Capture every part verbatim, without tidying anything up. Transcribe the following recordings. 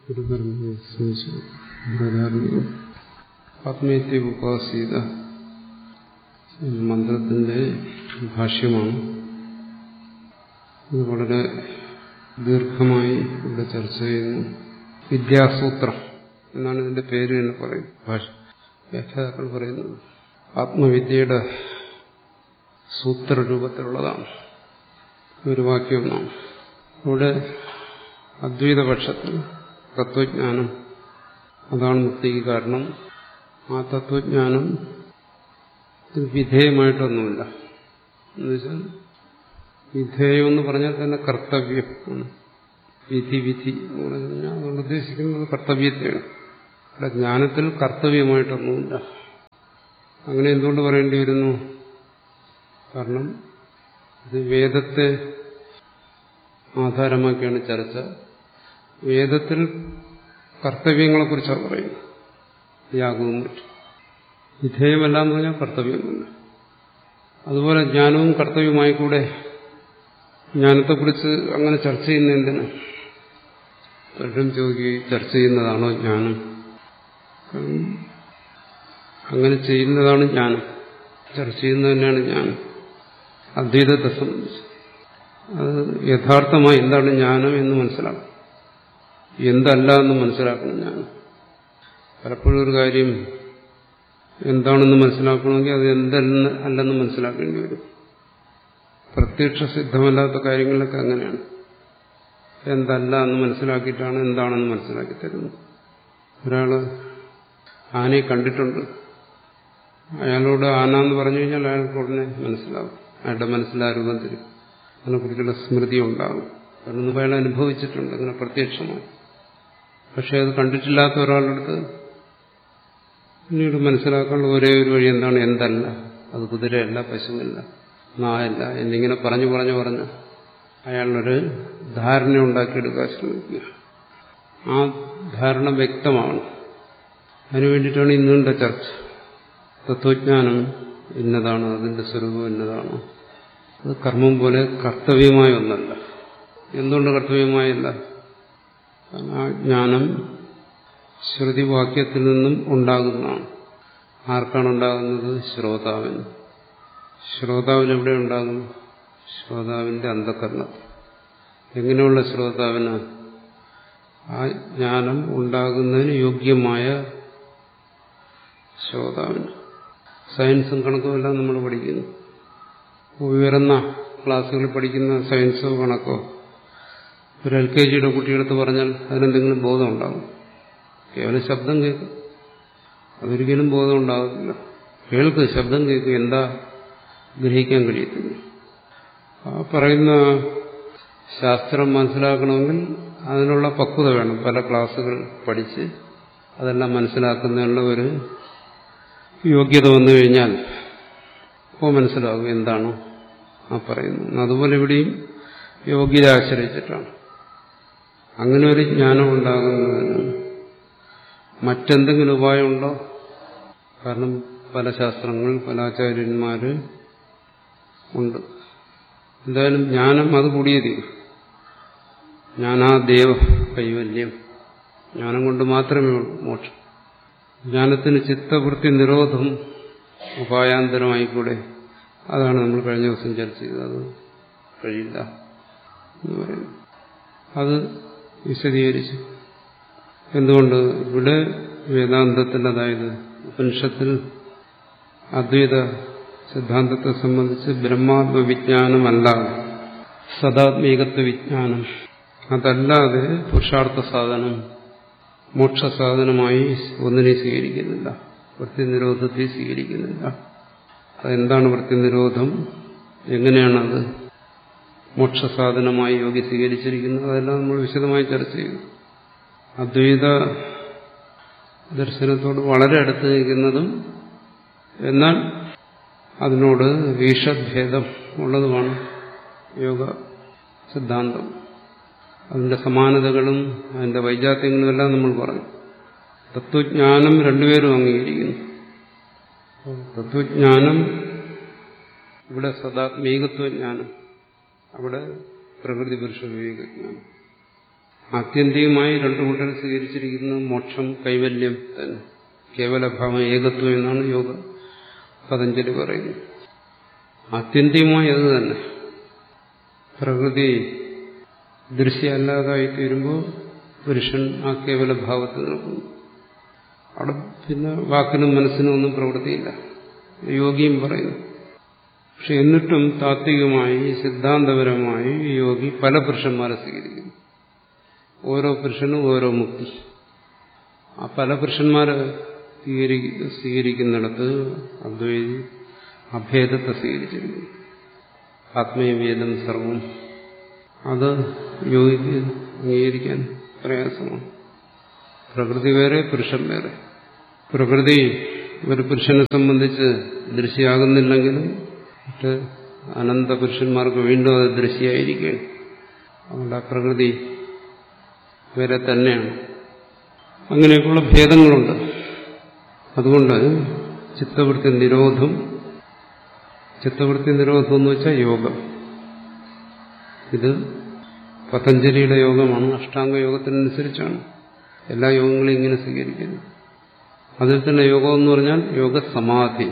ഒരു പറഞ്ഞു ആത്മീയത്തെ ഉപാസീത മന്ത്രത്തിന്റെ ഭാഷ്യമാണ്. ഇത് വളരെ ദീർഘമായി ഇവിടെ ചർച്ച ചെയ്യുന്നു. വിദ്യാസൂത്രം എന്നാണ് ഇതിന്റെ പേര് എന്ന് പറയും. ഭാഷ വ്യാഖ്യാതാക്കൾ പറയുന്നത് ആത്മവിദ്യയുടെ സൂത്രരൂപത്തിലുള്ളതാണ്. ഒരു വാക്യമെന്നാണ്. ഇവിടെ അദ്വൈതപക്ഷത്തിൽ തത്വജ്ഞാനം അതാണ് മുക്തിക്ക് കാരണം. ആ തത്വജ്ഞാനം വിധേയമായിട്ടൊന്നുമില്ല. എന്നുവെച്ചാൽ വിധേയം എന്ന് പറഞ്ഞാൽ തന്നെ കർത്തവ്യം ആണ്. വിധി വിധി എന്ന് പറഞ്ഞു കഴിഞ്ഞാൽ അതുകൊണ്ട് ഉദ്ദേശിക്കുന്നത് കർത്തവ്യത്തെയാണ്. ഇവിടെ ജ്ഞാനത്തിൽ കർത്തവ്യമായിട്ടൊന്നുമില്ല. അങ്ങനെ എന്തുകൊണ്ട് പറയേണ്ടി വരുന്നു? കാരണം ഇത് വേദത്തെ ആധാരമാക്കിയാണ് ചർച്ച. വേദത്തിൽ കർത്തവ്യങ്ങളെക്കുറിച്ചാണ് പറയുന്നത്. യാഗവും മറ്റും വിധേയമല്ല എന്ന് പറഞ്ഞാൽ കർത്തവ്യമല്ല. അതുപോലെ ജ്ഞാനവും കർത്തവ്യമായി കൂടെ. ജ്ഞാനത്തെക്കുറിച്ച് അങ്ങനെ ചർച്ച ചെയ്യുന്ന എന്തിന്? പലരും ചോദിക്കുകയും ചർച്ച ചെയ്യുന്നതാണോ ജ്ഞാനം? അങ്ങനെ ചെയ്യുന്നതാണ് ജ്ഞാനം. ചർച്ച ചെയ്യുന്നത് തന്നെയാണ് ജ്ഞാനം. അദ്വൈതത്തെ സംബന്ധിച്ച് അത് യഥാർത്ഥമായി എന്താണ് ജ്ഞാനം എന്ന് മനസ്സിലാക്കണം. എന്തല്ല എന്ന് മനസ്സിലാക്കണം. ജ്ഞാനം പലപ്പോഴും ഒരു കാര്യം എന്താണെന്ന് മനസ്സിലാക്കണമെങ്കിൽ അത് എന്തെന്ന് അല്ലെന്ന് മനസ്സിലാക്കേണ്ടി വരും. പ്രത്യക്ഷ സിദ്ധമല്ലാത്ത കാര്യങ്ങളിലൊക്കെ അങ്ങനെയാണ്. എന്തല്ല എന്ന് മനസ്സിലാക്കിയിട്ടാണ് എന്താണെന്ന് മനസ്സിലാക്കി തരുന്നത്. ഒരാള് ആനയെ കണ്ടിട്ടുണ്ട്. അയാളോട് ആന എന്ന് പറഞ്ഞു കഴിഞ്ഞാൽ അയാൾക്ക് ഉടനെ മനസ്സിലാവും. അയാളുടെ മനസ്സിലാരൂപം തരും. അതിനെക്കുറിച്ചുള്ള സ്മൃതി ഉണ്ടാകും. കാരണം അയാൾ അനുഭവിച്ചിട്ടുണ്ട് അങ്ങനെ പ്രത്യക്ഷമായി. പക്ഷെ അത് കണ്ടിട്ടില്ലാത്ത ഒരാളുടെ അടുത്ത് പിന്നീട് മനസ്സിലാക്കാനുള്ള ഒരേ ഒരു വഴി എന്താണ്? എന്തല്ല. അത് കുതിരയല്ല, പശുവല്ല, നായല്ല എന്നിങ്ങനെ പറഞ്ഞു പറഞ്ഞു പറഞ്ഞ് അയാളൊരു ധാരണ ഉണ്ടാക്കിയെടുക്കാൻ ശ്രമിക്കുക. ആ ധാരണ വ്യക്തമാണ്. അതിനുവേണ്ടിയിട്ടാണ് ഇന്നുണ്ട ചർച്ച. തത്വജ്ഞാനം ഇന്നതാണ്, അതിന്റെ സ്വരൂപം ഇന്നതാണ്. അത് കർമ്മം പോലെ കർത്തവ്യമായ ഒന്നല്ല. എന്തുകൊണ്ട് കർത്തവ്യമായല്ല? കാരണം ആ ജ്ഞാനം ശ്രുതിവാക്യത്തിൽ നിന്നും ഉണ്ടാകുന്നതാണ്. ആർക്കാണ് ഉണ്ടാകുന്നത്? ശ്രോതാവിന്. ശ്രോതാവിന് എവിടെ ഉണ്ടാകും? ശ്രോതാവിന്റെ അന്ധകരണത്തിൽ. എങ്ങനെയുള്ള ശ്രോതാവിന്? ആ ജ്ഞാനം ഉണ്ടാകുന്നതിന് യോഗ്യമായ ശ്രോതാവിന്. സയൻസും കണക്കുമെല്ലാം നമ്മൾ പഠിക്കുന്നു. ഉയർന്ന ക്ലാസ്സുകളിൽ പഠിക്കുന്ന സയൻസോ കണക്കോ ഒരു എൽ കെ ജിയുടെ കുട്ടിയെടുത്ത് പറഞ്ഞാൽ അതിനെന്തെങ്കിലും ബോധം ഉണ്ടാകും? കേവലം ശബ്ദം കേൾക്കും. അതൊരിക്കലും ബോധം ഉണ്ടാകത്തില്ല. കേൾക്ക്, ശബ്ദം കേൾക്കും, എന്താ ഗ്രഹിക്കാൻ കഴിയത്തില്ല. ആ പറയുന്ന ശാസ്ത്രം മനസ്സിലാക്കണമെങ്കിൽ അതിനുള്ള പക്വത വേണം. പല ക്ലാസ്സുകൾ പഠിച്ച് അതെല്ലാം മനസ്സിലാക്കുന്നതിനുള്ള ഒരു യോഗ്യത വന്നു കഴിഞ്ഞാൽ അപ്പോൾ മനസ്സിലാകും എന്താണോ ആ പറയുന്നത്. അതുപോലെ ഇവിടെയും യോഗ്യത ആശ്രയിച്ചിട്ടാണ്. അങ്ങനെ ഒരു ജ്ഞാനം ഉണ്ടാകുന്നതിന് മറ്റെന്തെങ്കിലും ഉപായമുണ്ടോ? കാരണം പല ശാസ്ത്രങ്ങൾ, പല ആചാര്യന്മാര് ഉണ്ട്. എന്തായാലും ജ്ഞാനം അത് കൂടിയേ തീരും. ജ്ഞാനാദേവ കൈവല്യം. ജ്ഞാനം കൊണ്ട് മാത്രമേ ഉള്ളൂ മോക്ഷം. ജ്ഞാനത്തിന് ചിത്തവൃത്തി നിരോധം ഉപായാന്തരമായിക്കൂടെ? അതാണ് നമ്മൾ കഴിഞ്ഞ ദിവസം ചർച്ച ചെയ്തത്. അത് കഴിയില്ല എന്ന് പറയുന്നു. അത് വിശദീകരിച്ചു. എന്തുകൊണ്ട്? ഇവിടെ വേദാന്തത്തിൽ, അതായത് ഉപനിഷത്തിൽ അദ്വൈത സിദ്ധാന്തത്തെ സംബന്ധിച്ച് ബ്രഹ്മാത്മവിജ്ഞാനമല്ലാതെ, സദാത്മീകത്വ വിജ്ഞാനം അതല്ലാതെ പുരുഷാർത്ഥ സാധനം, മോക്ഷസാധനമായി ഒന്നിനെ സ്വീകരിക്കുന്നില്ല. വൃത്തിനിരോധത്തെ സ്വീകരിക്കുന്നില്ല. അതെന്താണ് വൃത്തിനിരോധം? എങ്ങനെയാണത് മോക്ഷസാധനമായി യോഗി സ്വീകരിച്ചിരിക്കുന്നത്? അതെല്ലാം നമ്മൾ വിശദമായി ചർച്ച ചെയ്തു. അദ്വൈത ദർശനത്തോട് വളരെ അടുത്ത് നിൽക്കുന്നതും എന്നാൽ അതിനോട് വീഷഭേദം ഉള്ളതുമാണ് യോഗ സിദ്ധാന്തം. അതിന്റെ സമാനതകളും അതിന്റെ വൈജാത്യങ്ങളും എല്ലാം നമ്മൾ പറഞ്ഞു. തത്വജ്ഞാനം രണ്ടുപേരും അംഗീകരിക്കുന്നു. തത്വജ്ഞാനം ഇവിടെ സദാത്മീകത്വജ്ഞാനം, അവിടെ പ്രകൃതി പുരുഷ വിവേകജ്ഞാനം. ആത്യന്തികമായി രണ്ടു കൂട്ടർ സ്വീകരിച്ചിരിക്കുന്നത് മോക്ഷം, കൈവല്യം തന്നെ, കേവലഭാവം, ഏകത്വം എന്നാണ് യോഗ പതഞ്ജലി പറയുന്നത്. ആത്യന്തികമായി അത് തന്നെ. പ്രകൃതി ദൃശ്യമല്ലാതായി തീരുമ്പോൾ പുരുഷൻ ആ കേവലഭാവത്തിൽ നിൽക്കുന്നു. അവിടെ പിന്നെ വാക്കിനും മനസ്സിനും ഒന്നും പ്രവൃത്തിയില്ല, യോഗിയും പറയുന്നു. പക്ഷെ എന്നിട്ടും താത്വികമായി, സിദ്ധാന്തപരമായി യോഗി പല പുരുഷന്മാരെ സ്വീകരിക്കുന്നു. ഓരോ പുരുഷനും ഓരോ മുക്തി. ആ പല പുരുഷന്മാരെ സ്വീകരിക്കുന്നിടത്ത് അദ്വൈതി അഭേദത്തെ സ്വീകരിച്ചിരിക്കുന്നു. ആത്മീയവേദം സർവം അത് യോഗിക്ക് അംഗീകരിക്കാൻ പ്രയാസമാണ്. പ്രകൃതി വേറെ, പുരുഷൻ വേറെ. പ്രകൃതി ഒരു പുരുഷനെ സംബന്ധിച്ച് ദൃശ്യമാകുന്നില്ലെങ്കിലും മറ്റ് അനന്ത പുരുഷന്മാർക്ക് വീണ്ടും അത് ദൃശ്യമായിരിക്കുകയാണ്. അതുകൊണ്ട് ആ പ്രകൃതി വേറെ തന്നെയാണ്. അങ്ങനെയൊക്കെയുള്ള ഭേദങ്ങളുണ്ട്. അതുകൊണ്ട് ചിത്തവൃത്തി നിരോധം, ചിത്തവൃത്തി നിരോധം എന്ന് വെച്ചാൽ യോഗം. ഇത് പതഞ്ജലിയുടെ യോഗമാണ്, അഷ്ടാംഗ യോഗത്തിനനുസരിച്ചാണ് എല്ലാ യോഗങ്ങളും ഇങ്ങനെ സ്വീകരിക്കുന്നത്. അതിൽ തന്നെ യോഗം എന്ന് പറഞ്ഞാൽ യോഗസമാധി,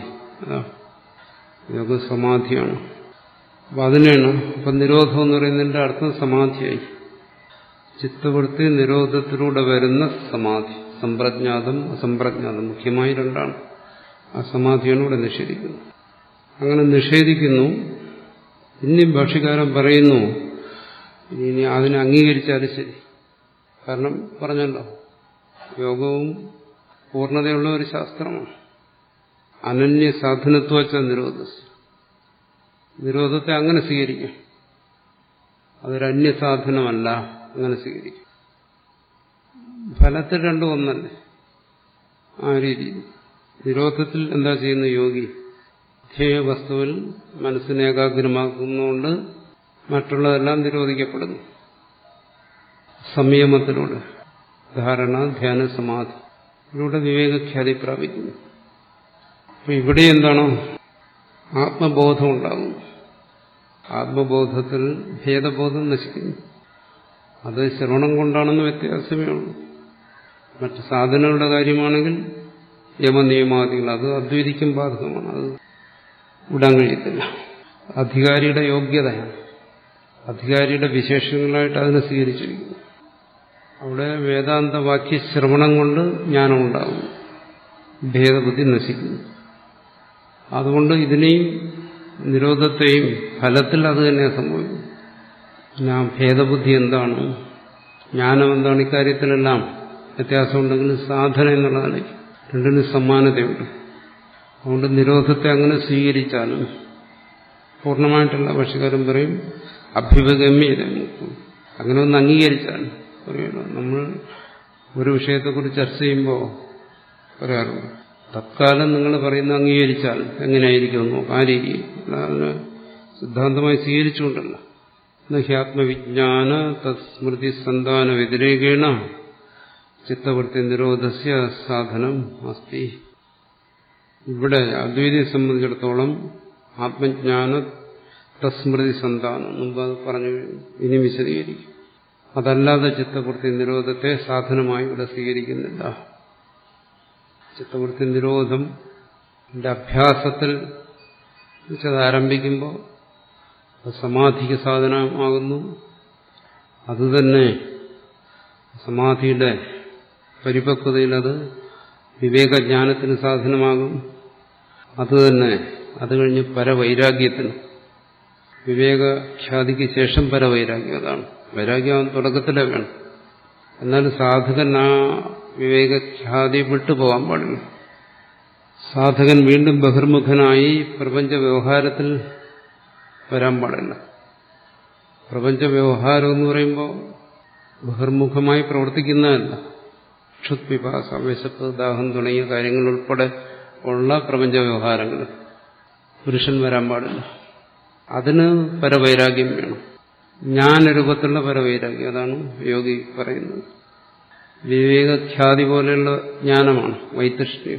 യോഗസമാധിയാണ്. അപ്പം അതിനെയാണ് അപ്പം നിരോധം എന്ന് പറയുന്നതിന്റെ അർത്ഥം സമാധിയായി. ചിത്തവൃത്തി നിരോധത്തിലൂടെ വരുന്ന സമാധി, സമ്പ്രജ്ഞാതം അസംപ്രജ്ഞാതം, മുഖ്യമായി രണ്ടാണ്. ആ സമാധിയാണ് ഇവിടെ നിഷേധിക്കുന്നത്. അങ്ങനെ നിഷേധിക്കുന്നു. ഇനി ഭാഷ്യകാരൻ പറയുന്നു ഇനി അതിനെ അംഗീകരിച്ചാലും ശരി. കാരണം പറഞ്ഞല്ലോ, യോഗവും പൂർണ്ണതയുള്ള ഒരു ശാസ്ത്രമാണ്. അനന്യ സാധനത്വച്ച നിരോധ, നിരോധത്തെ അങ്ങനെ സ്വീകരിക്കാം. അതൊരു അന്യസാധനമല്ല, അങ്ങനെ സ്വീകരിക്കും. ഫലത്തിൽ രണ്ടും ഒന്നല്ലേ. ആ രീതിയിൽ നിരോധത്തിൽ എന്താ ചെയ്യുന്ന യോഗി? ധ്യേയ വസ്തുവിൽ മനസ്സിനെ ഏകാഗ്രമാക്കുന്നതുകൊണ്ട് മറ്റുള്ളതെല്ലാം നിരോധിക്കപ്പെടുന്നു. സംയമത്തിലൂടെ, ധാരണ, ധ്യാന, സമാധി, ഇതിലൂടെ വിവേകഖ്യാതി പ്രാപിക്കുന്നു. അപ്പൊ ഇവിടെ എന്താണ്? ആത്മബോധം ഉണ്ടാകുന്നു. ആത്മബോധത്തിൽ ഭേദബോധം നശിക്കുന്നു. അത് ശ്രവണം കൊണ്ടാണെന്ന് വ്യത്യാസമേ ഉള്ളൂ. മറ്റ് സാധനങ്ങളുടെ കാര്യമാണെങ്കിൽ യമനിയമാദികൾ അത് അദ്വൈതിക്കും ബാധകമാണ്. അത് വിടാൻ കഴിയത്തില്ല. അധികാരിയുടെ യോഗ്യതയാണ്, അധികാരിയുടെ വിശേഷങ്ങളായിട്ട് അതിനെ സ്വീകരിച്ചിരിക്കുന്നു. അവിടെ വേദാന്ത വാക്യ ശ്രവണം കൊണ്ട് ജ്ഞാനം ഉണ്ടാകും, ഭേദബുദ്ധി നശിക്കുന്നു. അതുകൊണ്ട് ഇതിനെയും നിരോധത്തെയും ഫലത്തിൽ അത് തന്നെ സംഭവിക്കും. ഞാൻ ഭേദബുദ്ധി എന്താണ്, ജ്ഞാനം എന്താണ്, ഇക്കാര്യത്തിലെല്ലാം വ്യത്യാസമുണ്ടെങ്കിലും സാധന എന്നുള്ളതാണ് രണ്ടിനും സമാനതയുണ്ട്. അതുകൊണ്ട് നിരോധത്തെ അങ്ങനെ സ്വീകരിച്ചാലും പൂർണ്ണമായിട്ടുള്ള ഭാഷ്യകാരൻ പറയും അഭ്യുപഗമ്യത, അങ്ങനെ ഒന്ന് അംഗീകരിച്ചാൽ പറയുമല്ലോ. നമ്മൾ ഒരു വിഷയത്തെക്കുറിച്ച് ചർച്ച ചെയ്യുമ്പോൾ പറയാറുണ്ട്, തത്കാലം നിങ്ങൾ പറയുന്ന അംഗീകരിച്ചാൽ എങ്ങനെയായിരിക്കും നോക്കാം, ആ രീതി അതിന് സിദ്ധാന്തമായി സ്വീകരിച്ചുകൊണ്ടല്ല. നഹ്യാത്മവിജ്ഞാന തസ്മൃതി സന്താന വ്യതിരേകേണ ചിത്തവൃത്തി നിരോധസ്യ സാധനം അസ്തി. ഇവിടെ അദ്വൈതിയെ സംബന്ധിച്ചിടത്തോളം ആത്മജ്ഞാന തസ്മൃതി സന്താനം മുമ്പ് അത് പറഞ്ഞു, ഇനി വിശദീകരിക്കും. അതല്ലാതെ ചിത്തവൃത്തി നിരോധത്തെ സാധനമായി ഇവിടെ സ്വീകരിക്കുന്നില്ല. ചിത്തവൃത്തി നിരോധം അഭ്യാസത്തിൽ അത് ആരംഭിക്കുമ്പോൾ സമാധിക്ക് സാധനമാകുന്നു. അതുതന്നെ സമാധിയുടെ പരിപക്വതയിൽ അത് വിവേകജ്ഞാനത്തിന് സാധനമാകും. അതുതന്നെ അത് കഴിഞ്ഞ് പരവൈരാഗ്യത്തിന്, വിവേകഖ്യാതിക്ക് ശേഷം പരവൈരാഗ്യം. അതാണ് വൈരാഗ്യം തുടക്കത്തിലേ വേണം. എന്നാൽ സാധകൻ ആ വിവേകഖ്യാതി വിട്ടുപോകാൻ പാടില്ല. സാധകൻ വീണ്ടും ബഹിർമുഖനായി പ്രപഞ്ച വ്യവഹാരത്തിൽ വരാൻ പാടില്ല. പ്രപഞ്ച വ്യവഹാരം എന്ന് പറയുമ്പോൾ ബഹിർമുഖമായി പ്രവർത്തിക്കുന്നതല്ല. ക്ഷുത്പിപാസ, വിശപ്പ്, ദാഹം തുടങ്ങിയ കാര്യങ്ങൾ ഉൾപ്പെടെ ഉള്ള പ്രപഞ്ച വ്യവഹാരങ്ങൾ പുരുഷൻ വരാൻ പാടില്ല. അതിന് പരവൈരാഗ്യം വേണം. ജ്ഞാനരൂപത്തിലുള്ള പരവൈരാഗ്യം, അതാണ് യോഗി പറയുന്നത്. വിവേകഖ്യാതി പോലെയുള്ള ജ്ഞാനമാണ് വൈതൃഷ്ണ്യം.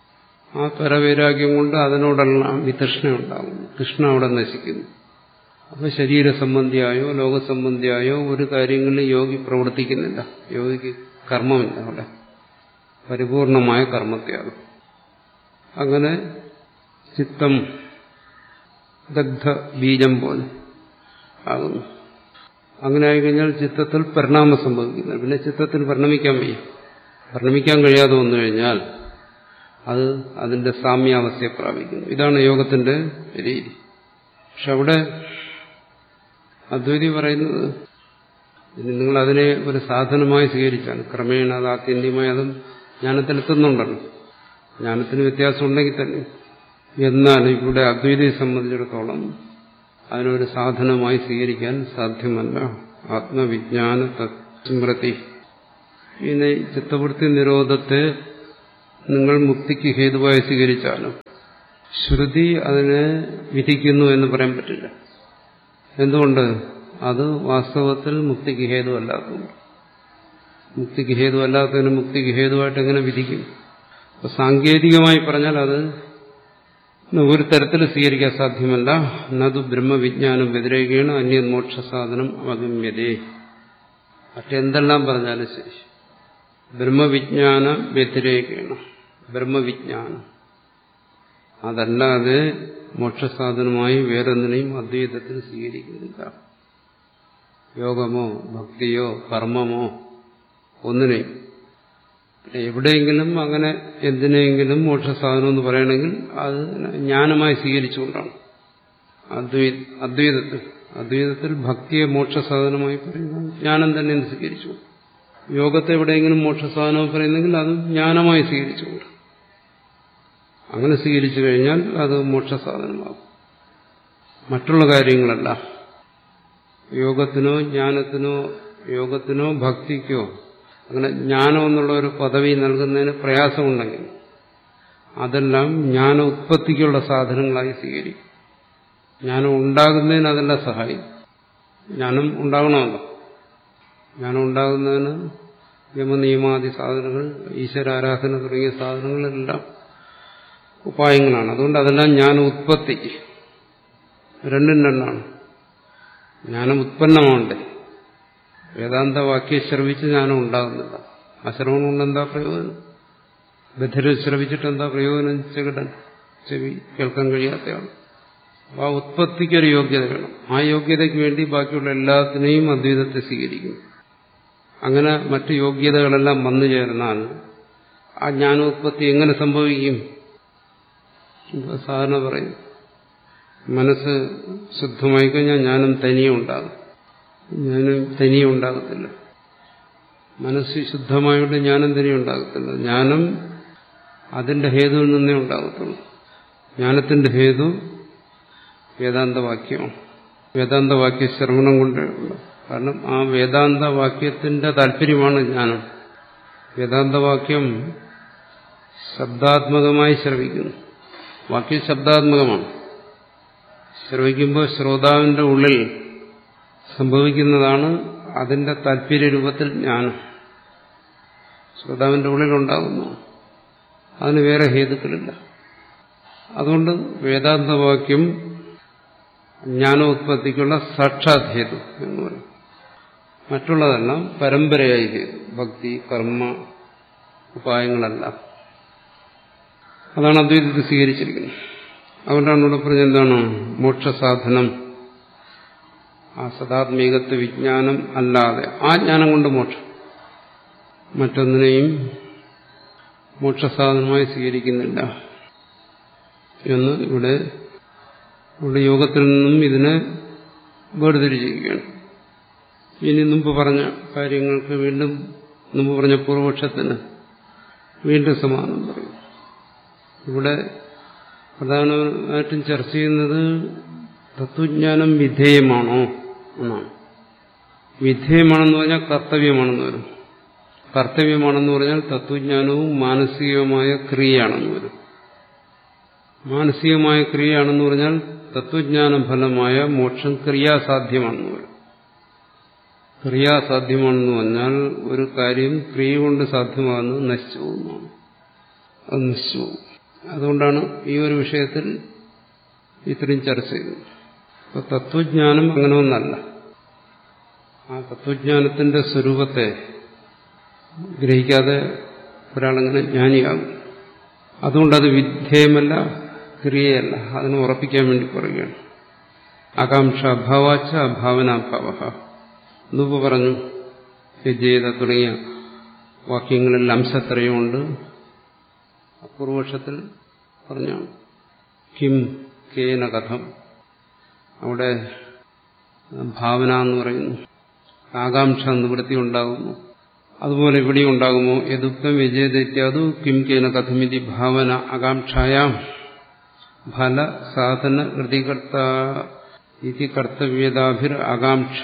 ആ പരവൈരാഗ്യം കൊണ്ട് അതിനോടെല്ലാം വിതൃഷ്ണ ഉണ്ടാകുന്നു. തൃഷ്ണ അവിടെ നശിക്കുന്നു. അപ്പൊ ശരീര സംബന്ധിയായോ ലോകസംബന്ധിയായോ ഒരു കാര്യങ്ങളിലും യോഗി പ്രവർത്തിക്കുന്നില്ല. യോഗിക്ക് കർമ്മമില്ല അവിടെ, പരിപൂർണമായ കർമ്മത്യാഗം. അങ്ങനെ ചിത്തം ദഗ്ധ ബീജം പോലെ ആകുന്നു. അങ്ങനെ ആയിക്കഴിഞ്ഞാൽ ചിത്തത്തിൽ പരിണാമം സംഭവിക്കുന്നു. പിന്നെ ചിത്തത്തിന് പരിണമിക്കാൻ വയ്യ. പരിണമിക്കാൻ കഴിയാതെ വന്നു കഴിഞ്ഞാൽ അത് അതിന്റെ സാമ്യാവസ്ഥയെ പ്രാപിക്കുന്നു. ഇതാണ് യോഗത്തിന്റെ രീതി. പക്ഷെ അവിടെ അദ്വൈതി പറയുന്നത് ഇനി നിങ്ങൾ അതിനെ ഒരു സാധനമായി സ്വീകരിച്ചാണ് ക്രമേണ അത് ആത്യന്തികമായി അതും ജ്ഞാനത്തിലെത്തുന്നുണ്ടല്ലോ. ജ്ഞാനത്തിന് വ്യത്യാസം ഉണ്ടെങ്കിൽ തന്നെ എന്നാൽ ഇവിടെ അദ്വൈതിയെ സംബന്ധിച്ചിടത്തോളം അതിനൊരു സാധനമായി സ്വീകരിക്കാൻ സാധ്യമല്ല. ആത്മവിജ്ഞാന സ്മൃതി. ഇനി ചിത്തവൃത്തി നിരോധത്തെ നിങ്ങൾ മുക്തിക്ക് ഹേതുവായി സ്വീകരിച്ചാലും ശ്രുതി അതിനെ വിധിക്കുന്നു എന്ന് പറയാൻ പറ്റില്ല. എന്തുകൊണ്ട്? അത് വാസ്തവത്തിൽ മുക്തിക്ക് ഹേതുവല്ലാത്തതുകൊണ്ട്. മുക്തിക്ക് ഹേതുവല്ലാത്തതിന് മുക്തിക്ക് ഹേതുവായിട്ട് എങ്ങനെ വിധിക്കും? അപ്പൊ സാങ്കേതികമായി പറഞ്ഞാൽ അത് ഒരു തരത്തിൽ സ്വീകരിക്കാൻ സാധ്യമല്ല. നതു ബ്രഹ്മവിജ്ഞാനം വ്യതിരേകേണ അന്യ മോക്ഷസാധനം അവഗമ്യതേ. മറ്റെന്തെല്ലാം പറഞ്ഞാലും ശരി, ബ്രഹ്മവിജ്ഞാന വ്യതിരേകേണ, ബ്രഹ്മവിജ്ഞാനം അതല്ലാതെ മോക്ഷസാധനമായി വേറൊന്നിനെയും അദ്വൈതത്തിൽ സ്വീകരിക്കുന്നില്ല. യോഗമോ ഭക്തിയോ കർമ്മമോ ഒന്നിനെയും. എവിടെയെങ്കിലും അങ്ങനെ എന്തിനെങ്കിലും മോക്ഷസാധനം എന്ന് പറയണമെങ്കിൽ അത് ജ്ഞാനമായി സ്വീകരിച്ചുകൊണ്ടാണ്. അദ്വൈ അദ്വൈതത്തിൽ അദ്വൈതത്തിൽ ഭക്തിയെ മോക്ഷസാധനമായി പറയുന്നത് ജ്ഞാനം തന്നെ സ്വീകരിച്ചു. യോഗത്തെ എവിടെയെങ്കിലും മോക്ഷസാധനം പറയുന്നെങ്കിൽ അത് ജ്ഞാനമായി സ്വീകരിച്ചുകൊണ്ട്. അങ്ങനെ സ്വീകരിച്ചു കഴിഞ്ഞാൽ അത് മോക്ഷസാധനമാകും. മറ്റുള്ള കാര്യങ്ങളല്ല. യോഗത്തിനോ ജ്ഞാനത്തിനോ യോഗത്തിനോ ഭക്തിക്കോ അങ്ങനെ ജ്ഞാനം എന്നുള്ള ഒരു പദവി നൽകുന്നതിന് പ്രയാസമുണ്ടെങ്കിൽ അതെല്ലാം ജ്ഞാന ഉത്പത്തിക്കുള്ള സാധനങ്ങളായി സ്വീകരിക്കും. ജ്ഞാനം ഉണ്ടാകുന്നതിന് അതെല്ലാം സഹായിക്കും. ജ്ഞാനം ഉണ്ടാകണമല്ലോ. ജ്ഞാനം ഉണ്ടാകുന്നതിന് യമനിയമാദി സാധനങ്ങൾ, ഈശ്വരാരാധന തുടങ്ങിയ സാധനങ്ങളെല്ലാം ഉപായങ്ങളാണ്. അതുകൊണ്ട് അതെല്ലാം ജ്ഞാന ഉത്പത്തിക്ക് രണ്ടും രണ്ടാണ്. ജ്ഞാനം ഉത്പന്നമാണ്ടേ. വേദാന്ത വാക്യം ശ്രവിച്ച് ജ്ഞാനം ഉണ്ടാകുന്നില്ല. ആ ശ്രവണം കൊണ്ട് എന്താ പ്രയോജനം? ബധിരം ശ്രവിച്ചിട്ട് എന്താ പ്രയോജനം? ചെകിടൻ ചെവി കേൾക്കാൻ കഴിയാത്തയാണ്. ആ ഉത്പത്തിക്കൊരു യോഗ്യത വേണം. ആ യോഗ്യതയ്ക്ക് വേണ്ടി ബാക്കിയുള്ള എല്ലാത്തിനെയും അദ്വൈതത്തെ സ്വീകരിക്കും. അങ്ങനെ മറ്റു യോഗ്യതകളെല്ലാം വന്നു ചേർന്നാൽ ആ ജ്ഞാനോത്പത്തി എങ്ങനെ സംഭവിക്കും? സാധാരണ പറയും, മനസ്സ് ശുദ്ധമായി കഴിഞ്ഞാൽ ജ്ഞാനം തനിയെ ഉണ്ടാകും. ജ്ഞാനം തനിയെ ഉണ്ടാകത്തില്ല. മനസ്സ് ശുദ്ധമായിട്ട് ജ്ഞാനം തനിയെ ഉണ്ടാകത്തില്ല. ജ്ഞാനം അതിന്റെ ഹേതുവിൽ നിന്നേ ഉണ്ടാകത്തുള്ളൂ. ജ്ഞാനത്തിന്റെ ഹേതു വേദാന്തവാക്യമാണ്. വേദാന്തവാക്യ ശ്രവണം കൊണ്ടുള്ള. കാരണം ആ വേദാന്തവാക്യത്തിന്റെ താല്പര്യമാണ് ജ്ഞാനം. വേദാന്തവാക്യം ശബ്ദാത്മകമായി ശ്രവിക്കുന്നു. വാക്യം ശബ്ദാത്മകമാണ്. ശ്രവിക്കുമ്പോൾ ശ്രോതാവിന്റെ ഉള്ളിൽ സംഭവിക്കുന്നതാണ് അതിന്റെ താല്പര്യ രൂപത്തിൽ ജ്ഞാനം. ശ്രോതാവിന്റെ ഉള്ളിലുണ്ടാകുന്നു. അതിന് വേറെ ഹേതുക്കളില്ല. അതുകൊണ്ട് വേദാന്തവാക്യം ജ്ഞാനോത്പത്തിക്കുള്ള സാക്ഷാത് ഹേതു എന്ന് പറയും. മറ്റുള്ളതെല്ലാം പരമ്പരയായി ഹേതു. ഭക്തി കർമ്മ ഉപായങ്ങളെല്ലാം. അതാണ് അദ്വൈതത്തിൽ സ്വീകരിച്ചിരിക്കുന്നത്. അതുകൊണ്ടാണ് ഇവിടെ പറഞ്ഞത് എന്താണ്? മോക്ഷസാധനം ആ സദാത്മീകത്വ വിജ്ഞാനം അല്ലാതെ ആ ജ്ഞാനം കൊണ്ട് മോക്ഷം. മറ്റൊന്നിനെയും മോക്ഷസാധനമായി സ്വീകരിക്കുന്നില്ല എന്ന് ഇവിടെ ഇവിടെ യോഗത്തിൽ നിന്നും ഇതിനെ വേർതിരിച്ചിരിക്കുകയാണ്. ഇനി മുമ്പ് പറഞ്ഞ കാര്യങ്ങൾക്ക് വീണ്ടും മുമ്പ് പറഞ്ഞ പൂർവപക്ഷത്തിന് വീണ്ടും സമാനം പറയും. ഇവിടെ പ്രധാനമായിട്ടും ചർച്ച ചെയ്യുന്നത് തത്വജ്ഞാനം വിധേയമാണോ എന്നാണ്. വിധേയമാണെന്ന് പറഞ്ഞാൽ കർത്തവ്യമാണെന്ന് വരും. കർത്തവ്യമാണെന്ന് പറഞ്ഞാൽ തത്വജ്ഞാനവും മാനസികമായ ക്രിയയാണെന്ന് വരും. മാനസികമായ ക്രിയയാണെന്ന് പറഞ്ഞാൽ തത്വജ്ഞാന ഫലമായ മോക്ഷം ക്രിയാസാധ്യമാണെന്ന് വരും. ക്രിയാസാധ്യമാണെന്ന് പറഞ്ഞാൽ ഒരു കാര്യം ക്രിയ കൊണ്ട് സാധ്യമാകുന്നത് നശിച്ചു പോകുന്നതാണ്. അത് നശിച്ചു പോകും. അതുകൊണ്ടാണ് ഈ ഒരു വിഷയത്തിൽ ഇത്രയും ചർച്ച ചെയ്തത്. അപ്പൊ തത്വജ്ഞാനം അങ്ങനെ ഒന്നല്ല. ആ തത്വജ്ഞാനത്തിന്റെ സ്വരൂപത്തെ ഗ്രഹിക്കാതെ ഒരാളങ്ങനെ ജ്ഞാനിയാകും. അതുകൊണ്ടത് വിധേയമല്ല, ക്രിയയല്ല. അതിനെ ഉറപ്പിക്കാൻ വേണ്ടി പറയുകയാണ്. ആകാംക്ഷ അഭാവാച്ച അഭാവനാഭാവ. മുമ്പ് പറഞ്ഞു വിജേത തുടങ്ങിയ വാക്യങ്ങളിൽ അംശത്രയമുണ്ട്. പൂർവപക്ഷത്തിൽ പറഞ്ഞാണ് കിം കേന കഥം. അവിടെ ഭാവന എന്ന് പറയുന്നു, ആകാംക്ഷ നിവൃത്തി ഉണ്ടാകുന്നു. അതുപോലെ ഇവിടെ ഉണ്ടാകുമോ? യദുക്തം വിജയദൈത്യാദു കിം കേന കഥമിതി ഭാവന ആകാംക്ഷായാം ഫല സാധന കൃതികർത്ത ഇതി കർത്തവ്യതാഭിർ ആകാംക്ഷ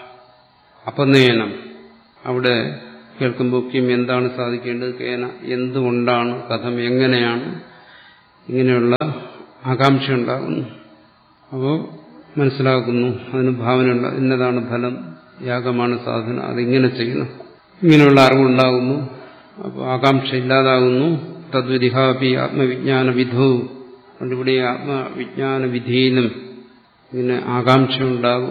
അപനയനം. അവിടെ കേൾക്കുമ്പോൾ കിം എന്താണ് സാധിക്കേണ്ടത്, കേന എന്തുകൊണ്ടാണ്, കഥം എങ്ങനെയാണ്, ഇങ്ങനെയുള്ള ആകാംക്ഷ ഉണ്ടാകുന്നു. അപ്പോൾ മനസ്സിലാക്കുന്നു, അതിന് ഭാവനയുണ്ട്, ഇന്നതാണ് ഫലം, യാഗമാണ് സാധന, അതിങ്ങനെ ചെയ്യണം, ഇങ്ങനെയുള്ള അറിവുണ്ടാകുന്നു. അപ്പോൾ ആകാംക്ഷ ഇല്ലാതാകുന്നു. തദ്വിധിഹാപി ആത്മവിജ്ഞാന വിധോ. അതുകൊണ്ടിവിടെ ആത്മവിജ്ഞാന വിധിയിലും ഇങ്ങനെ ആകാംക്ഷ ഉണ്ടാകും,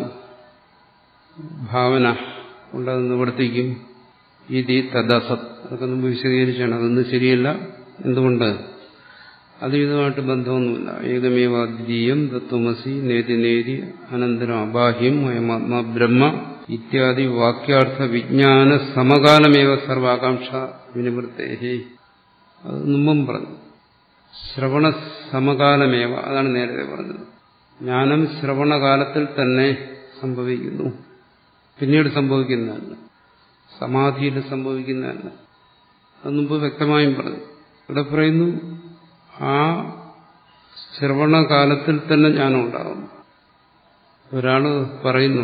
ഭാവന ഉണ്ടത് നിവർത്തിക്കും. ഇതി തദസത്. അതൊക്കെ മുമ്പ് വിശദീകരിച്ചാണ്. അതൊന്നും ശരിയല്ല. എന്തുകൊണ്ട്? അതുമായിട്ട് ബന്ധമൊന്നുമില്ല. ഏകമേവാദ്വിതീയം തത്വമസി നേതി നേതി അനന്തരം അബാഹ്യം അയമാത്മാ ബ്രഹ്മ ഇത്യാദി വാക്യാർത്ഥ വിജ്ഞാന സമകാലമേവ സർവാകാംക്ഷ വിനിവൃത്തേഹി. അത് മുമ്പും പറഞ്ഞു. ശ്രവണ സമകാലമേവ, അതാണ് നേരത്തെ പറഞ്ഞത്. ജ്ഞാനം ശ്രവണകാലത്തിൽ തന്നെ സംഭവിക്കുന്നു, പിന്നീട് സംഭവിക്കുന്നതല്ല, സമാധിയിൽ സംഭവിക്കുന്നതല്ല. അത് മുമ്പ് വ്യക്തമായും പറഞ്ഞു. ഇവിടെ പറയുന്നു ആ ശ്രവണകാലത്തിൽ തന്നെ ജ്ഞാനം ഉണ്ടാകും. ഒരാള് പറയുന്നു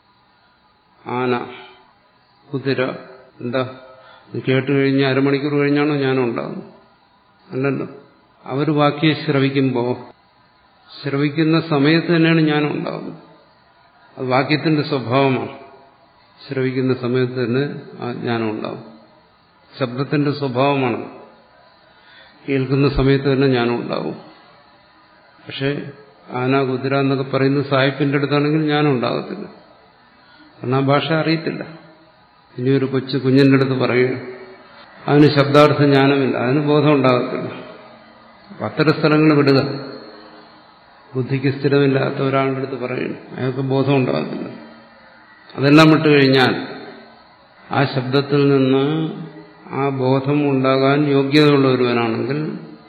ആന, കുതിര, എന്താ കേട്ട് കഴിഞ്ഞ് അരമണിക്കൂർ കഴിഞ്ഞാണോ ജ്ഞാനം ഉണ്ടാകുന്നത്? അല്ലല്ലോ. അവർ വാക്യം ശ്രവിക്കുമ്പോൾ ശ്രവിക്കുന്ന സമയത്ത് തന്നെയാണ് ജ്ഞാനം ഉണ്ടാകുന്നത്. അത് വാക്യത്തിന്റെ സ്വഭാവമാണ്. ശ്രവിക്കുന്ന സമയത്ത് തന്നെ ആ ജ്ഞാനം ഉണ്ടാകും. ശബ്ദത്തിന്റെ സ്വഭാവമാണ്. കേൾക്കുന്ന സമയത്ത് തന്നെ ജ്ഞാനം ഉണ്ടാകും. പക്ഷെ ആന, കുതിര എന്നൊക്കെ പറയുന്നത് സായിപ്പിന്റെ അടുത്താണെങ്കിൽ ജ്ഞാനം ഉണ്ടാകത്തില്ല. കാരണം ആ ഭാഷ അറിയത്തില്ല. ഇനിയൊരു കൊച്ചു കുഞ്ഞിന്റെ അടുത്ത് പറയുക, അതിന് ശബ്ദാർത്ഥ ജ്ഞാനമില്ല, അതിന് ബോധം ഉണ്ടാകത്തില്ല. അത്തരം സ്ഥലങ്ങൾ വിടുക. ബുദ്ധിക്ക് സ്ഥിരമില്ലാത്ത ഒരാളുടെ അടുത്ത് പറയുന്നു, അയാൾക്ക് ബോധം ഉണ്ടാകത്തില്ല. അതെല്ലാം വിട്ടുകഴിഞ്ഞാൽ ആ ശബ്ദത്തിൽ നിന്ന് ആ ബോധം ഉണ്ടാകാൻ യോഗ്യതയുള്ള ഒരുവനാണെങ്കിൽ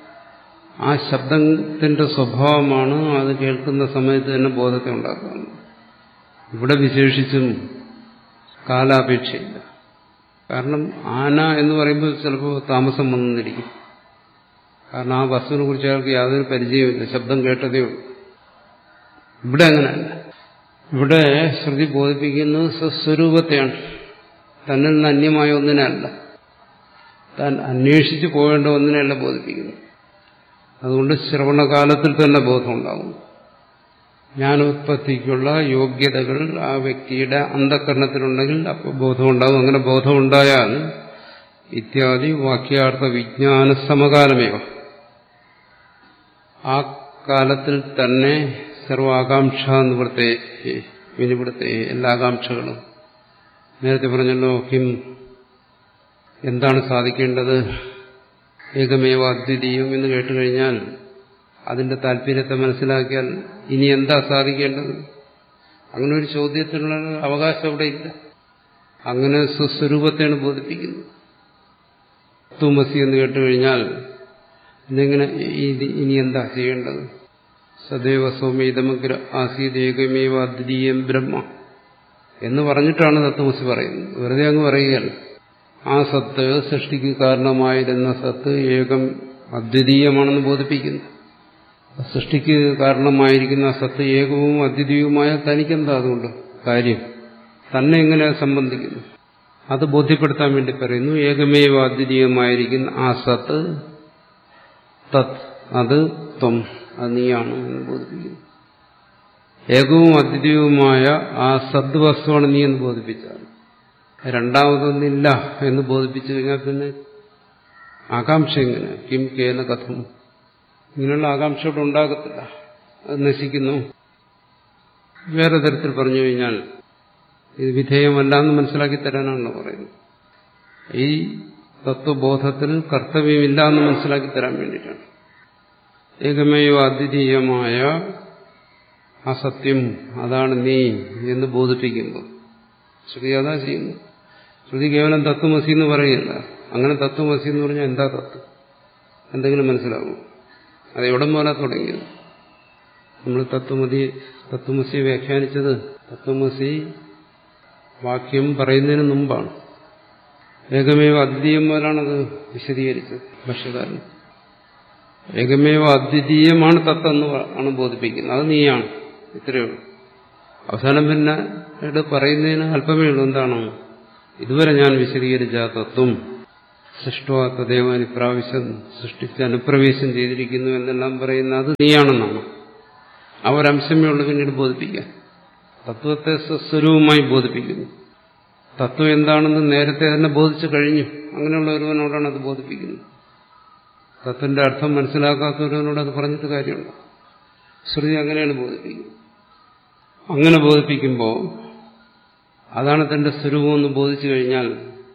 ആ ശബ്ദത്തിന്റെ സ്വഭാവമാണ് അത് കേൾക്കുന്ന സമയത്ത് തന്നെ ബോധത്തെ ഉണ്ടാക്കുന്നത്. ഇവിടെ വിശേഷിച്ചും കാലാപേക്ഷയില്ല. കാരണം ആന എന്ന് പറയുമ്പോൾ ചിലപ്പോൾ താമസം വന്നിരിക്കും. കാരണം ആ വസ്തുവിനെ കുറിച്ച് അയാൾക്ക് യാതൊരു പരിചയമില്ല, ശബ്ദം കേട്ടതേ ഉള്ളൂ. ഇവിടെ അങ്ങനെയല്ല. ഇവിടെ ശ്രുതി ബോധിപ്പിക്കുന്നത് സ്വസ്വരൂപത്തെയാണ്, തന്നിൽ നിന്ന് അന്യമായ ഒന്നിനല്ല, താൻ അന്വേഷിച്ച് പോകേണ്ട ഒന്നിനെയല്ല ബോധിപ്പിക്കുന്നത്. അതുകൊണ്ട് ശ്രവണകാലത്തിൽ തന്നെ ബോധം ഉണ്ടാകും. ജ്ഞാനോത്പത്തിക്കുള്ള യോഗ്യതകൾ ആ വ്യക്തിയുടെ അന്ധകരണത്തിലുണ്ടെങ്കിൽ അപ്പോൾ ബോധമുണ്ടാകും. അങ്ങനെ ബോധമുണ്ടായാൽ ഇത്യാദി വാക്യാർത്ഥ വിജ്ഞാന സമകാലമേവ, ആ കാലത്തിൽ തന്നെ സർവാകാംക്ഷ നിവൃത്തെ വിനിവൃത്തെ, എല്ലാ ആകാംക്ഷകളും. നേരത്തെ പറഞ്ഞല്ലോ, കിം എന്താണ് സാധിക്കേണ്ടത്, ഏകമേവ അദ്വിതീയം എന്ന് കേട്ടുകഴിഞ്ഞാൽ അതിന്റെ താല്പര്യത്തെ മനസ്സിലാക്കിയാൽ ഇനി എന്താ സാധിക്കേണ്ടത്? അങ്ങനെ ഒരു ചോദ്യത്തിനുള്ള അവകാശം അവിടെ ഇല്ല. അങ്ങനെ സ്വസ്വരൂപത്തെയാണ് ബോധിപ്പിക്കുന്നത്. തത്വമസി എന്ന് കേട്ടുകഴിഞ്ഞാൽ ഇതെങ്ങനെ ഇനി എന്താ ചെയ്യേണ്ടത്? സദൈവ സൗമ്യതമഗ്ര ആസീത് ഏകമേവ അദ്വിതീയം ബ്രഹ്മ എന്ന് പറഞ്ഞിട്ടാണ് തത്വമസി പറയുന്നത്. വെറുതെ അങ്ങ് പറയുകയല്ല. ആ സത്ത്, സൃഷ്ടിക്ക് കാരണമായിരുന്ന സത്ത് ഏകം അദ്വിതീയമാണെന്ന് ബോധിപ്പിക്കുന്നു. സൃഷ്ടിക്ക് കാരണമായിരിക്കുന്ന സത്ത് ഏകവും അദ്വിതീയവുമായ തനിക്കെന്താ അതുകൊണ്ട് കാര്യം? തന്നെ എങ്ങനെ സംബന്ധിക്കുന്നു? അത് ബോധ്യപ്പെടുത്താൻ വേണ്ടി പറയുന്നു. ഏകമേവ അദ്വിതീയമായിരിക്കുന്ന ആ സത്ത്, തത്, അത് ത്വം, അത് നീയാണ് എന്ന് ബോധിപ്പിക്കുന്നു. ഏകവും അദ്വിതീയവുമായ ആ സദ്വസ്തുവാണ് നീ എന്ന് ബോധിപ്പിച്ചാൽ, രണ്ടാമതൊന്നില്ല എന്ന് ബോധിപ്പിച്ചു കഴിഞ്ഞാൽ പിന്നെ ആകാംക്ഷ എങ്ങനെ? കിം കേന കഥം, ഇങ്ങനെയുള്ള ആകാംക്ഷയോട് ഉണ്ടാകത്തില്ല, അത് നശിക്കുന്നു. വേറെ തരത്തിൽ പറഞ്ഞു കഴിഞ്ഞാൽ ഇത് വിധേയമല്ല എന്ന് മനസ്സിലാക്കി തരാനാണല്ലോ പറയുന്നത്. ഈ തത്വബോധത്തിൽ കർത്തവ്യമില്ല എന്ന് മനസ്സിലാക്കി തരാൻ വേണ്ടിയിട്ടാണ്. ഏകമേവ അദ്വിതീയമായ ആ സത്യം അതാണ് നീ എന്ന് ബോധിപ്പിക്കുമ്പോൾ ശ്രുതി അതാ ചെയ്യുന്നു. ശ്രുതി കേവലം തത്വമസി എന്ന് പറയില്ല. അങ്ങനെ തത്വമസി എന്ന് പറഞ്ഞാൽ എന്താ തത്വം എന്തെങ്കിലും മനസ്സിലാവും? അത് എവിടെ പോലെ തുടങ്ങിയത്? നമ്മൾ തത്വമതി തത്വമസി വ്യാഖ്യാനിച്ചത് തത്വമസി വാക്യം പറയുന്നതിന് മുമ്പാണ്. ഏകമേവ അദ്വിതീയം പോലാണത് വിശദീകരിച്ചത് ഭാഷ്യകാരൻ. ഏകമേവ അദ്വിതീയമാണ് തത്വം എന്ന് ആണ് ബോധിപ്പിക്കുന്നത്. അത് നീയാണ്. ഇത്രയേ ഉള്ളൂ. അവസാനം പിന്നെ ഇവിടെ പറയുന്നതിന് അല്പമേ ഉള്ളൂ. എന്താണോ ഇതുവരെ ഞാൻ വിശദീകരിച്ച തത്വം സൃഷ്ടോ തദേവാൻ ഇപ്രാവശ്യം സൃഷ്ടിച്ച് അനുപ്രവേശം ചെയ്തിരിക്കുന്നു എന്നെല്ലാം പറയുന്ന അത് നീയാണെന്നാണ്. ആ ഒരംശമേ ഉള്ളൂ പിന്നീട് ബോധിപ്പിക്കാൻ. തത്വത്തെ സ്വസ്വരൂപമായി ബോധിപ്പിക്കുന്നു. തത്വം എന്താണെന്ന് നേരത്തെ തന്നെ ബോധിച്ചു കഴിഞ്ഞു. അങ്ങനെയുള്ള ഒരുവനോടാണ് അത് ബോധിപ്പിക്കുന്നത്. തത്വന്റെ അർത്ഥം മനസ്സിലാക്കാത്തവരോട് അത് പറഞ്ഞിട്ട് കാര്യമുണ്ടോ? ശ്രുതി അങ്ങനെയാണ് ബോധിപ്പിക്കുന്നത്. അങ്ങനെ ബോധിപ്പിക്കുമ്പോൾ അതാണ് തന്റെ സ്വരൂപമെന്ന് ബോധിച്ചു കഴിഞ്ഞാൽ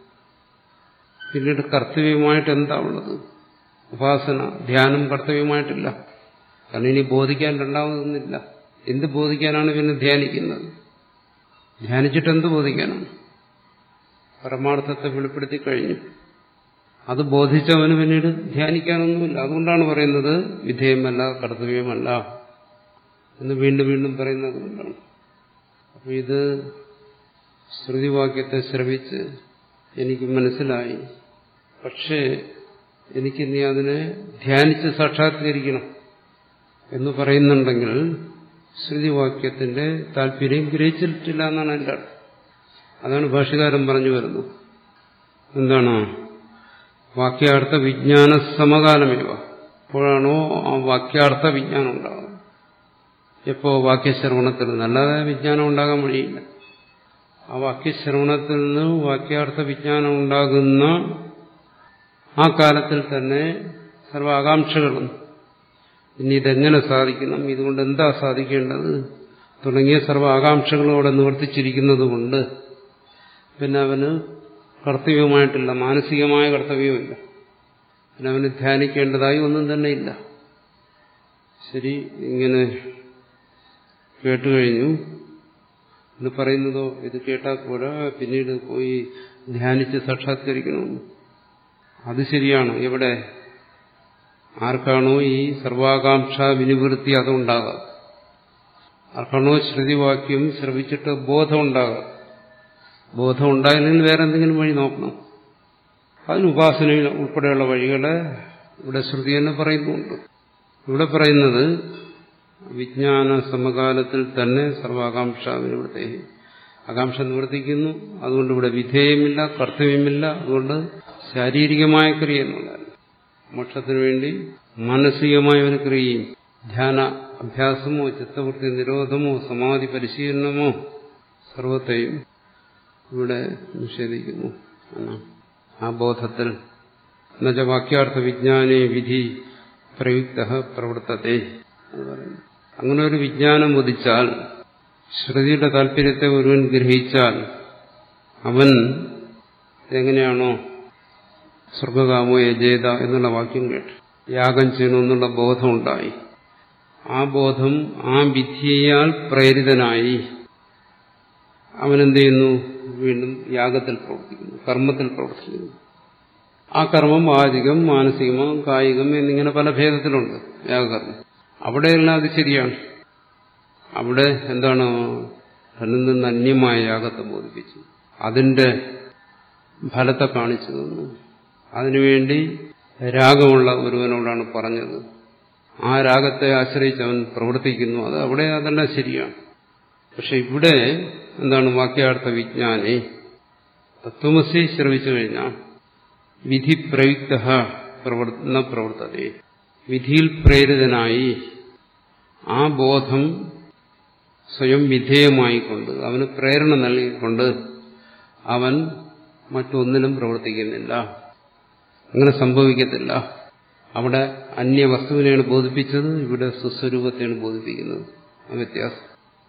പിന്നീട് കർത്തവ്യമായിട്ട് എന്താ ഉള്ളത്? ഉപാസന, ധ്യാനം കർത്തവ്യമായിട്ടില്ല. കാരണം ഇനി ബോധിക്കാൻ രണ്ടാമതൊന്നുമില്ല. എന്ത് ബോധിക്കാനാണ് പിന്നെ ധ്യാനിക്കുന്നത്? ധ്യാനിച്ചിട്ട് എന്ത് ബോധിക്കാനാണ്? പരമാർത്ഥത്തെ വെളിപ്പെടുത്തി കഴിഞ്ഞു. അത് ബോധിച്ചവന് പിന്നീട് ധ്യാനിക്കാനൊന്നുമില്ല. അതുകൊണ്ടാണ് പറയുന്നത് വിധേയമല്ല, കർത്തവ്യമല്ല എന്ന് വീണ്ടും വീണ്ടും പറയുന്നത് കൊണ്ടാണ്. അപ്പൊ ഇത് ശ്രുതിവാക്യത്തെ ശ്രവിച്ച് എനിക്ക് മനസ്സിലായി. പക്ഷേ എനിക്ക് നീ അതിനെ ധ്യാനിച്ച് സാക്ഷാത്കരിക്കണം എന്ന് പറയുന്നുണ്ടെങ്കിൽ ശ്രുതിവാക്യത്തിന്റെ താല്പര്യം ഗ്രഹിച്ചിട്ടില്ല എന്നാണ് എൻ്റെ അർത്ഥം. അതാണ് ഭാഷ്യകാരൻ പറഞ്ഞു വരുന്നത്. എന്താണ്? വാക്യാർത്ഥ വിജ്ഞാന സമകാലമേവ. അപ്പോഴാണോ ആ വാക്യാർത്ഥ വിജ്ഞാനം ഉണ്ടാകുന്നത്? എപ്പോ? വാക്യശ്രവണത്തിൽ നിന്ന്. അല്ലാതെ വിജ്ഞാനം ഉണ്ടാകാൻ വഴിയില്ല. ആ വാക്യശ്രവണത്തിൽ നിന്ന് വാക്യാർത്ഥ വിജ്ഞാനം ഉണ്ടാകുന്ന ആ കാലത്തിൽ തന്നെ സർവ്വ ആകാംക്ഷകളും ഇനി ഇതെങ്ങനെ സാധിക്കണം, ഇതുകൊണ്ട് എന്താ സാധിക്കേണ്ടത് തുടങ്ങിയ സർവ്വ ആകാംക്ഷകളോടെ നിവർത്തിച്ചിരിക്കുന്നത് കൊണ്ട് പിന്നെ അവന് കർത്തവ്യമായിട്ടില്ല, മാനസികമായ കർത്തവ്യമില്ല. പിന്നെ അവന് ധ്യാനിക്കേണ്ടതായി ഒന്നും തന്നെ ഇല്ല. ശരി, ഇങ്ങനെ കേട്ടുകഴിഞ്ഞു എന്ന് പറയുന്നതോ ഇത് കേട്ടാൽ പോരാ, പിന്നീട് പോയി ധ്യാനിച്ച് സാക്ഷാത്കരിക്കണമെന്ന്. അത് ശരിയാണ്. എവിടെ? ആർക്കാണോ ഈ സർവാകാംക്ഷ വിനിവൃത്തി അതുണ്ടാകാം, ആർക്കാണോ ശ്രുതിവാക്യം ശ്രവിച്ചിട്ട് ബോധം ഉണ്ടാകാം. ബോധം ഉണ്ടായില്ലെങ്കിൽ വേറെ എന്തെങ്കിലും വഴി നോക്കണം. അതിന് ഉപാസനയിൽ ഉൾപ്പെടെയുള്ള വഴികളെ ഇവിടെ ശ്രുതി തന്നെ പറയുന്നുണ്ട്. ഇവിടെ പറയുന്നത് വിജ്ഞാന സമകാലത്തിൽ തന്നെ സർവാകാംക്ഷ വിനിവൃത്തി, ആകാംക്ഷ നിവർത്തിക്കുന്നു. അതുകൊണ്ട് ഇവിടെ വിധേയമില്ല, കർത്തവ്യമില്ല. അതുകൊണ്ട് ശാരീരികമായ ക്രിയ എന്നുള്ളതല്ല, മോക്ഷത്തിനു വേണ്ടി മാനസികമായ ഒരു ക്രിയയും ധ്യാന അഭ്യാസമോ ചിത്തവൃത്തി നിരോധമോ സമാധി പരിശീലനമോ സർവത്തെയും ഇവിടെ നിഷേധിക്കുന്നു. ആ ബോധത്തിൽ എന്നുവെച്ച വാക്യാർത്ഥ വിജ്ഞാനേ വിധി പ്രയുക്ത പ്രവർത്തത്തെ എന്ന് പറയുന്നു. അങ്ങനെ ഒരു വിജ്ഞാനം ഉദിച്ചാൽ, ശ്രുതിയുടെ താല്പര്യത്തെ ഒരുവൻ ഗ്രഹിച്ചാൽ, അവൻ എങ്ങനെയാണോ സ്വർഗകാമോ യജേത എന്നുള്ള വാക്യം കേട്ട് യാഗം ചെയ്യണമെന്നുള്ള ബോധമുണ്ടായി, ആ ബോധം ആ വിധിയാൽ പ്രേരിതനായി അവനെന്ത് ചെയ്യുന്നു? വീണ്ടും യാഗത്തിൽ പ്രവർത്തിക്കുന്നു, കർമ്മത്തിൽ പ്രവർത്തിക്കുന്നു. ആ കർമ്മം വാചികം, മാനസികമോ കായികം എന്നിങ്ങനെ പല ഭേദത്തിലുണ്ട് യാഗകർമ്മം. അവിടെയെല്ലാം അത് ശരിയാണ്. അവിടെ എന്താണ്? തന്നിൽ നിന്ന് അന്യമായ യാഗത്തെ ബോധിപ്പിച്ചു, അതിന്റെ ഫലത്തെ കാണിച്ചു തന്നു. അതിനുവേണ്ടി രാഗമുള്ള ഒരുവനോടാണ് പറഞ്ഞത്. ആ രാഗത്തെ ആശ്രയിച്ച് അവൻ പ്രവർത്തിക്കുന്നു. അത് അവിടെ അതെല്ലാം ശരിയാണ്. പക്ഷെ ഇവിടെ എന്താണ്? വാക്യാർത്ഥ വിജ്ഞാനെ തത്വമസി ശ്രവിച്ചു കഴിഞ്ഞാൽ വിധി പ്രയുക്ത പ്രവർത്തന പ്രവർത്തതേ, വിധിയിൽ പ്രേരിതനായി ആ ബോധം സ്വയം വിധേയമായിക്കൊണ്ട് അവന് പ്രേരണ നൽകിക്കൊണ്ട് അവൻ മറ്റൊന്നിലും പ്രവർത്തിക്കുന്നില്ല. അങ്ങനെ സംഭവിക്കത്തില്ല. അവിടെ അന്യവസ്തുവിനെയാണ് ബോധിപ്പിച്ചത്, ഇവിടെ സ്വസ്വരൂപത്തെയാണ് ബോധിപ്പിക്കുന്നത്. ആ വ്യത്യാസം.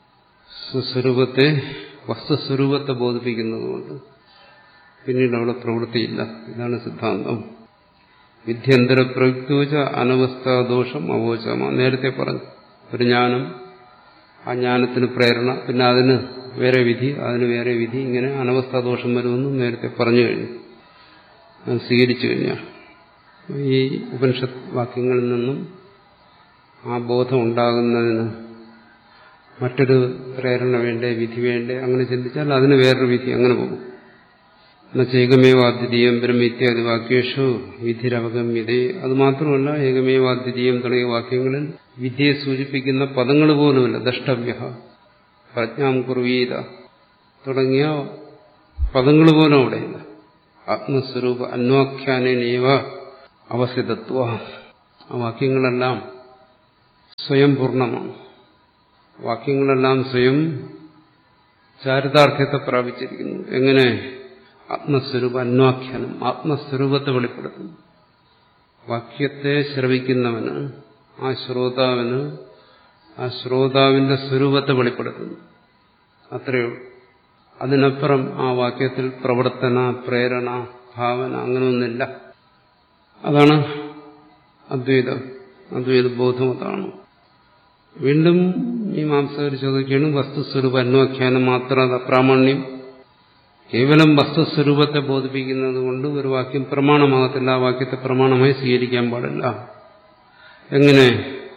സ്വസ്വരൂപത്തെ വസ്തുസ്വരൂപത്തെ ബോധിപ്പിക്കുന്നതുകൊണ്ട് പിന്നീട് അവിടെ പ്രവൃത്തിയില്ല. ഇതാണ് സിദ്ധാന്തം. വിദ്യന്തര പ്രയുക്തോച അനവസ്ഥാദോഷം അവോചമ. നേരത്തെ പറഞ്ഞു, ഒരു ജ്ഞാനം, ആ ജ്ഞാനത്തിന് പ്രേരണ, പിന്നെ അതിന് വേറെ വിധി, അതിന് വേറെ വിധി, ഇങ്ങനെ അനവസ്ഥാദോഷം വരുമെന്നും നേരത്തെ പറഞ്ഞു കഴിഞ്ഞു, സ്വീകരിച്ചു കഴിഞ്ഞാൽ. ഈ ഉപനിഷത്ത് വാക്യങ്ങളിൽ നിന്നും ആ ബോധം ഉണ്ടാകുന്നതിന് മറ്റൊരു പ്രേരണ വേണ്ടേ, വിധി വേണ്ടേ, അങ്ങനെ ചിന്തിച്ചാൽ അതിന് വേറൊരു വിധി, അങ്ങനെ പോകും. ഏകമേവാദ്വിതീയം ബ്രഹ്മ ഇത്യാദി വാക്യേഷു വിധിരവഗമ്യതേ. അത് മാത്രമല്ല, ഏകമേവാദ്വിതീയം തുടങ്ങിയ വാക്യങ്ങളിൽ വിധിയെ സൂചിപ്പിക്കുന്ന പദങ്ങൾ പോലുമില്ല. ദ്രഷ്ടവ്യ, പ്രജ്ഞാം കുർവീത തുടങ്ങിയ പദങ്ങൾ പോലും അവിടെയില്ല. ആത്മസ്വരൂപ അന്വാഖ്യാനേനൈവ അവസിതത്വ. ആ വാക്യങ്ങളെല്ലാം സ്വയം പൂർണ്ണമാണ്. വാക്യങ്ങളെല്ലാം സ്വയം ചാരിതാർത്ഥ്യത്തെ പ്രാപിച്ചിരിക്കുന്നു. എങ്ങനെ? ആത്മസ്വരൂപ അന്വാഖ്യാനം, ആത്മസ്വരൂപത്തെ വെളിപ്പെടുത്തുന്നു. വാക്യത്തെ ശ്രവിക്കുന്നവന്, ആ ശ്രോതാവിന് ആ ശ്രോതാവിന്റെ സ്വരൂപത്തെ വെളിപ്പെടുത്തുന്നു. അത്രയേ ഉള്ളൂ. അതിനപ്പുറം ആ വാക്യത്തിൽ പ്രവർത്തന, പ്രേരണ, ഭാവന അങ്ങനെയൊന്നില്ല. അതാണ് അദ്വൈതം, അദ്വൈത ബോധം. അതാണ് വീണ്ടും മീമാംസകർ ചോദിക്കുകയാണ്, വസ്തുസ്വരൂപ അന്വാഖ്യാനം മാത്രം പ്രാമാണ്യം. കേവലം വസ്തുസ്വരൂപത്തെ ബോധിപ്പിക്കുന്നത് കൊണ്ട് ഒരു വാക്യം പ്രമാണമാകത്തില്ല. ആ വാക്യത്തെ പ്രമാണമായി സ്വീകരിക്കാൻ പാടില്ല. എങ്ങനെ?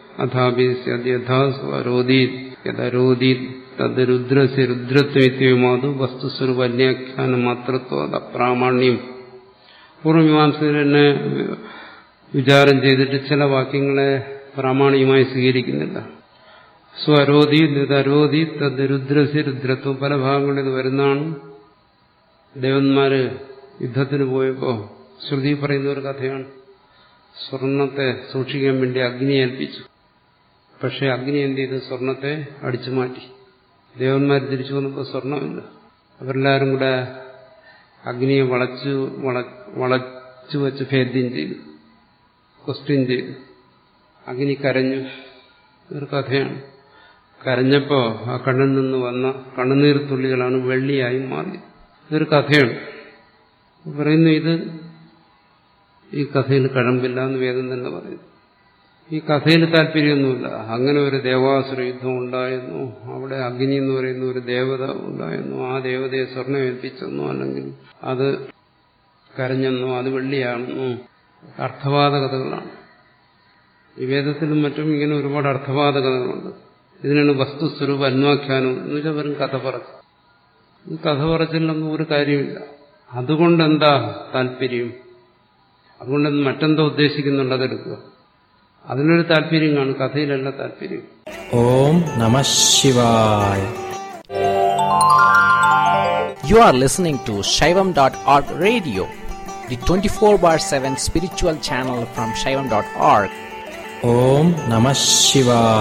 അഥാപിരോധീത് യഥരോധീത് തത് രുദ്രസ്യ രുദ്രത്വമാതു വസ്തുസ്വരൂപ അന്യാഖ്യാനം മാത്രത്വ അപ്രാമാണ്യം. പൂർവ്വമീമാംസകർ തന്നെ വിചാരം ചെയ്തിട്ട് ചില വാക്യങ്ങളെ പ്രാമാണികമായി സ്വീകരിക്കുന്നില്ല. സ്വരോധി തരോധി തത് രുദ്രസ്യ രുദ്രത്വം. പല ഭാഗങ്ങളിൽ ഇത് വരുന്നതാണ്. ദേവന്മാര് യുദ്ധത്തിന് പോയപ്പോ ശ്രുതി പറയുന്ന ഒരു കഥയാണ്. സ്വർണത്തെ സൂക്ഷിക്കാൻ വേണ്ടി അഗ്നിയെ ഏൽപ്പിച്ചു. പക്ഷെ അഗ്നി എന്ത് ചെയ്ത്? സ്വർണത്തെ അടിച്ചു മാറ്റി. ദേവന്മാർ തിരിച്ചു വന്നപ്പോൾ സ്വർണമില്ല. അവരെല്ലാവരും കൂടെ അഗ്നിയെ വളച്ചു വളച്ചു വെച്ച് ഭേദ്യം ചെയ്തു, ക്വസ്റ്റ്യൻ ചെയ്തു. അഗ്നി കരഞ്ഞു. ഒരു കഥയാണ്. കരഞ്ഞപ്പോ ആ കണ്ണിൽ നിന്ന് വന്ന കണ്ണുനീർ തുള്ളികളാണ് വെള്ളിയായി മാറിയത്. ഇതൊരു കഥയാണ്. പറയുന്നു, ഇത് ഈ കഥയിൽ കഴമ്പില്ല എന്ന് വേദം തന്നെ പറയുന്നു. ഈ കഥയിൽ താല്പര്യമൊന്നുമില്ല. അങ്ങനെ ഒരു ദേവാസുര യുദ്ധം ഉണ്ടായിരുന്നു, അവിടെ അഗ്നി എന്ന് പറയുന്ന ഒരു ദേവത ഉണ്ടായിരുന്നു, ആ ദേവതയെ സ്വർണ്ണം ഏൽപ്പിച്ചെന്നോ അല്ലെങ്കിൽ അത് കരഞ്ഞെന്നോ അത് വെള്ളിയാണെന്നോ അർത്ഥവാദ കഥകളാണ്. ഈ വേദത്തിലും മറ്റും ഇങ്ങനെ ഒരുപാട് അർത്ഥവാദ കഥകളുണ്ട്. ഇതിനാണ് വസ്തുസ്വരൂപ അന്വാഖ്യാനം എന്ന് വെച്ചാൽ വെറും കഥ പറച്ചു. ഈ കഥ പറച്ചിലൊന്നും ഒരു കാര്യമില്ല. അതുകൊണ്ട് എന്താ താല്പര്യം? അതുകൊണ്ട് മറ്റെന്തോ ഉദ്ദേശിക്കുന്നുണ്ട്, അതെടുക്കുക. അതിനൊരു താല്പര്യം കാണും, കഥയിലല്ല താല്പര്യം. ഓം നമഃ ശിവായ. You are listening to Shaivam dot org radio, the twenty-four bar seven spiritual channel from Shaivam dot org. Om Namah Shivaya.